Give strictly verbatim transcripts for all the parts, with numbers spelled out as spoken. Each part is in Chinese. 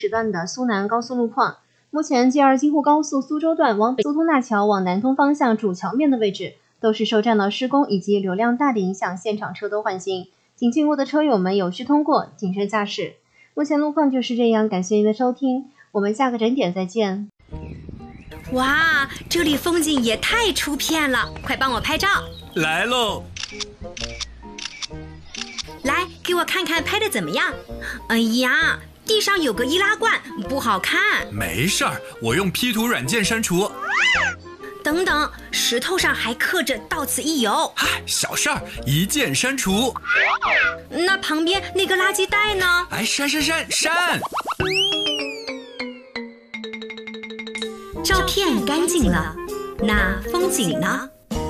时段的苏南高速路况。目前 G 二 京沪高速苏州段往北苏通大桥往南通方向主桥面的位置都是受占道施工以及流量大的影响，现场车多缓行，请经过的车友们有序通过，谨慎驾驶。目前路况就是这样，感谢您的收听，我们下个整点再见。 哇，这里风景也太出片了，快帮我拍照。 来喽！ 来，给我看看拍的怎么样？哎呀，地上有个易拉罐，不好看。 没事儿，我用 P 图软件删除。 等等，石头上还刻着到此一游。 嗨，小事儿，一键删除。 那旁边那个垃圾袋呢？ 哎，删删删删。 照片干净了，那风景呢？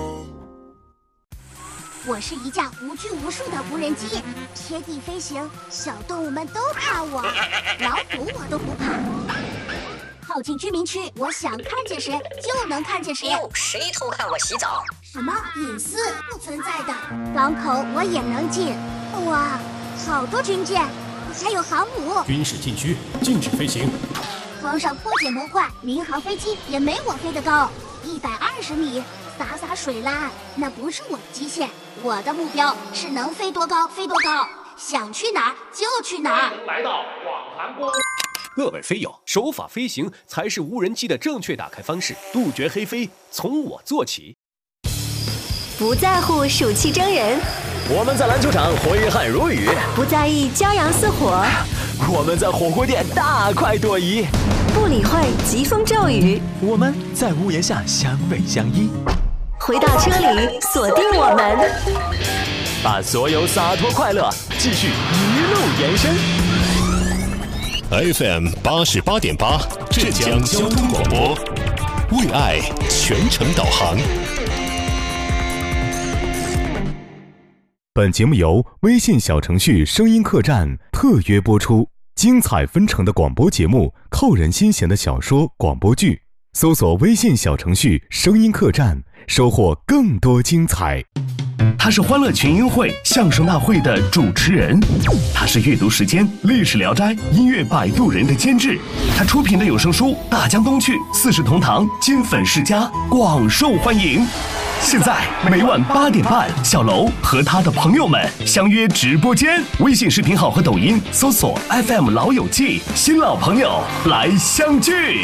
我是一架无拘无束的无人机，贴地飞行，小动物们都怕我，老虎我都不怕。靠近居民区，我想看见谁就能看见谁。 哟，谁偷看我洗澡？ 什么隐私不存在的。港口我也能进。哇，好多军舰，还有航母。 军事禁区，禁止飞行。 皇上破解模块，民航飞机也没我飞得高，一百二十米。洒洒水啦，那不是我的极限，我的目标是能飞多高飞多高，想去哪儿就去哪儿。 来到广寒宫。 各位飞友，守法飞行才是无人机的正确打开方式，杜绝黑飞，从我做起。 不在乎暑气蒸人， 我们在篮球场挥汗如雨； 不在意骄阳似火， 我们在火锅店大快朵颐； 不理会疾风骤雨， 我们在屋檐下相偎相依。 回到车里，锁定我们， 把所有洒脱快乐继续一路延伸。 F M 八十八点八，浙江交通广播，为爱全程导航。 本节目由微信小程序声音客栈特约播出，精彩纷呈的广播节目，扣人心弦的小说、广播剧，搜索微信小程序声音客栈，收获更多精彩。 他是欢乐群英会相声大会的主持人，他是阅读时间历史聊斋音乐摆渡人的监制，他出品的有声书《大江东去》四世同堂金粉世家广受欢迎。现在每晚八点半，小楼和他的朋友们相约直播间，微信视频号和抖音搜索 F M 老友记，新老朋友来相聚。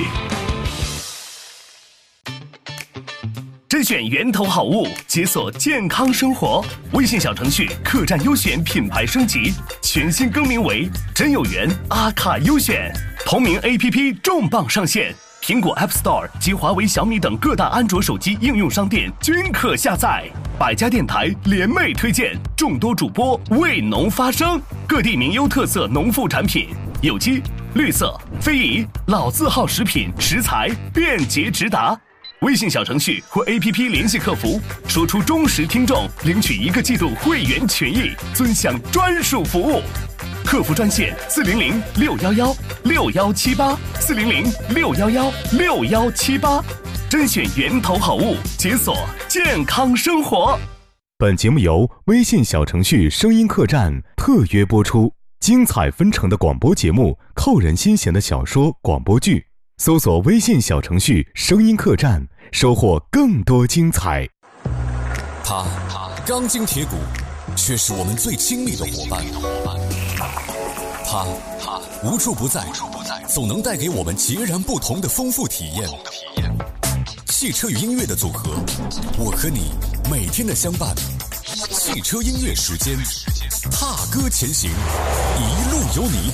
甄选源头好物，解锁健康生活。微信小程序客栈优选品牌升级，全新更名为真有缘阿卡优选。同名 A P P 重磅上线，苹果 App Store 及华为、小米等各大安卓手机应用商店均可下载。百家电台联袂推荐，众多主播为农发声，各地名优特色农副产品，有机、绿色、非遗、老字号食品食材便捷直达。微信小程序或 A P P 联系客服，说出忠实听众，领取一个季度会员权益，尊享专属服务。客服专线四零零六幺幺六幺七八四零零六幺幺六幺七八，甄选源头好物，解锁健康生活。 本节目由微信小程序声音客栈特约播出，精彩纷呈的广播节目，扣人心弦的小说、广播剧。搜索微信小程序声音客栈，收获更多精彩。 他钢筋铁骨，却是我们最亲密的伙伴。他无处不在，总能带给我们截然不同的丰富体验。汽车与音乐的组合，我和你每天的相伴。汽车音乐时间，踏歌前行，一路有你。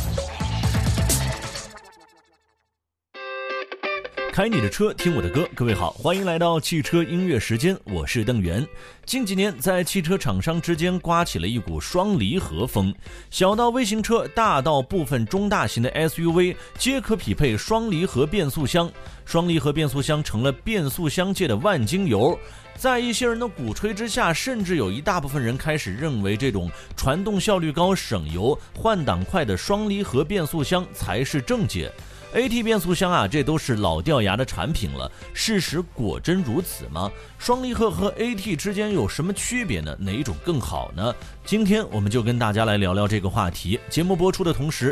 开你的车，听我的歌。各位好，欢迎来到汽车音乐时间，我是邓源。近几年在汽车厂商之间刮起了一股双离合风，小到微型车，大到部分中大型的 S U V 皆可匹配双离合变速箱。双离合变速箱成了变速箱界的万金油，在一些人的鼓吹之下，甚至有一大部分人开始认为这种传动效率高、省油、换挡快的双离合变速箱才是正解。A T 变速箱啊，这都是老掉牙的产品了。事实果真如此吗？双离合和 A T 之间有什么区别呢？哪一种更好呢？今天我们就跟大家来聊聊这个话题。节目播出的同时，